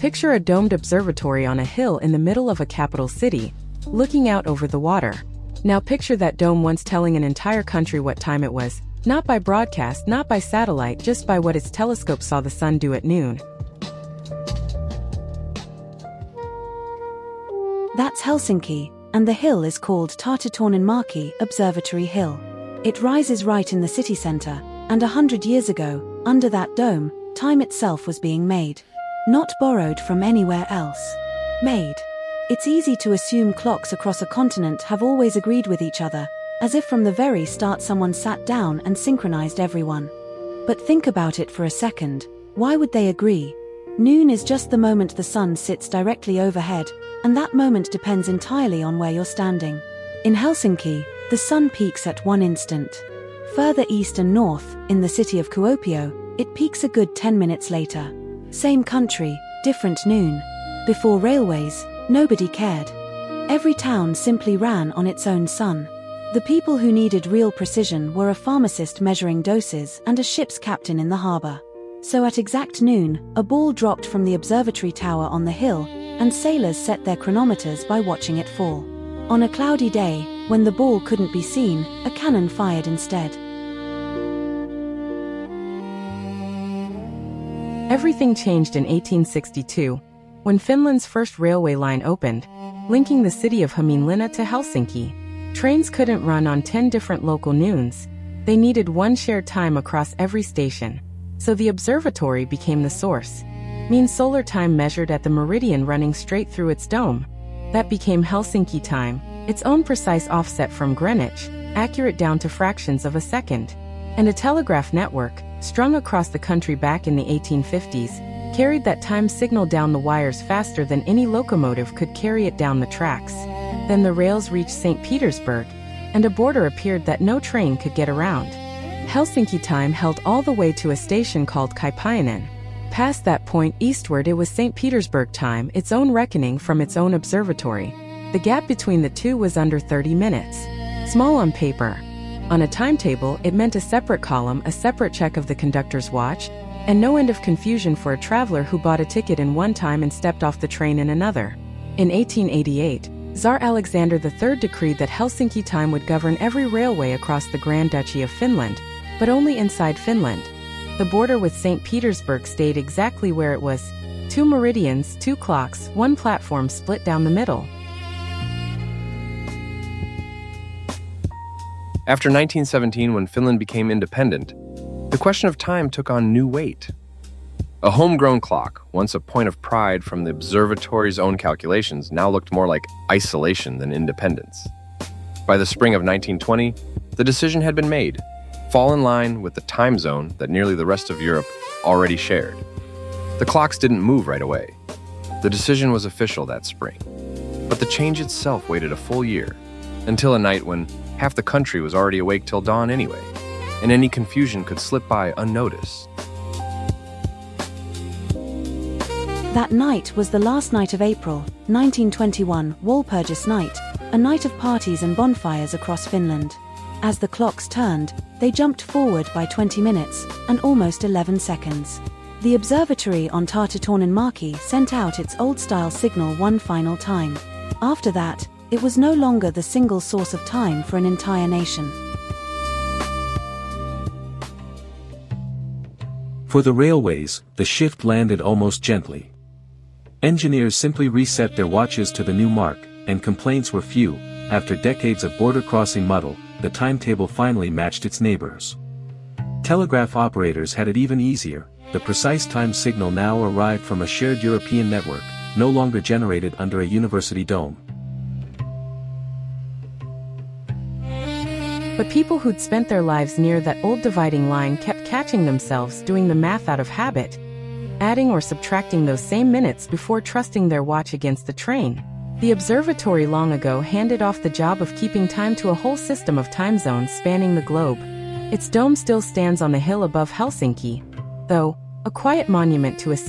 Picture a domed observatory on a hill in the middle of a capital city, looking out over the water. Now picture that dome once telling an entire country what time it was, not by broadcast, not by satellite, just by what its telescope saw the sun do at noon. That's Helsinki, and the hill is called Tartatorninmäki Observatory Hill. It rises right in the city center, and 100 years ago, under that dome, time itself was being made. Not borrowed from anywhere else. Made. It's easy to assume clocks across a continent have always agreed with each other, as if from the very start someone sat down and synchronized everyone. But think about it for a second. Why would they agree? Noon is just the moment the sun sits directly overhead, and that moment depends entirely on where you're standing. In Helsinki, the sun peaks at one instant. Further east and north, in the city of Kuopio, it peaks a good 10 minutes later. Same country, different noon. Before railways, nobody cared. Every town simply ran on its own sun. The people who needed real precision were a pharmacist measuring doses and a ship's captain in the harbor. So at exact noon, a ball dropped from the observatory tower on the hill, and sailors set their chronometers by watching it fall. On a cloudy day, when the ball couldn't be seen, a cannon fired instead. Everything changed in 1862, when Finland's first railway line opened, linking the city of Hämeenlinna to Helsinki. Trains couldn't run on 10 different local noons. They needed one shared time across every station. So the observatory became the source. Mean solar time measured at the meridian running straight through its dome. That became Helsinki time, its own precise offset from Greenwich, accurate down to fractions of a second. And a telegraph network, strung across the country back in the 1850s, carried that time signal down the wires faster than any locomotive could carry it down the tracks. Then the rails reached St. Petersburg, and a border appeared that no train could get around. Helsinki time held all the way to a station called Kaipiainen. Past that point eastward, it was St. Petersburg time, its own reckoning from its own observatory. The gap between the two was under 30 minutes. Small on paper. On a timetable, it meant a separate column, a separate check of the conductor's watch, and no end of confusion for a traveler who bought a ticket in one time and stepped off the train in another. In 1888, Tsar Alexander III decreed that Helsinki time would govern every railway across the Grand Duchy of Finland, but only inside Finland. The border with St. Petersburg stayed exactly where it was. 2 meridians, 2 clocks, 1 platform split down the middle. After 1917, when Finland became independent, the question of time took on new weight. A homegrown clock, once a point of pride from the observatory's own calculations, now looked more like isolation than independence. By the spring of 1920, the decision had been made: fall in line with the time zone that nearly the rest of Europe already shared. The clocks didn't move right away. The decision was official that spring. But the change itself waited a full year, until a night when half the country was already awake till dawn anyway, and any confusion could slip by unnoticed. That night was the last night of April, 1921, Walpurgis Night, a night of parties and bonfires across Finland. As the clocks turned, they jumped forward by 20 minutes and almost 11 seconds. The observatory on Tartatorninmäki sent out its old-style signal one final time. After that, it was no longer the single source of time for an entire nation. For the railways, the shift landed almost gently. Engineers simply reset their watches to the new mark, and complaints were few. After decades of border-crossing muddle, the timetable finally matched its neighbors. Telegraph operators had it even easier. The precise time signal now arrived from a shared European network, no longer generated under a university dome. But people who'd spent their lives near that old dividing line kept catching themselves doing the math out of habit, adding or subtracting those same minutes before trusting their watch against the train. The observatory long ago handed off the job of keeping time to a whole system of time zones spanning the globe. Its dome still stands on the hill above Helsinki, though, a quiet monument to a